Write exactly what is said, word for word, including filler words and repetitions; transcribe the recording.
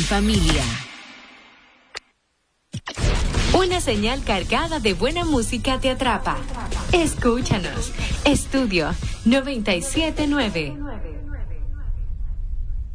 familia. Una señal cargada de buena música te atrapa. Escúchanos. Estudio noventa y siete nueve.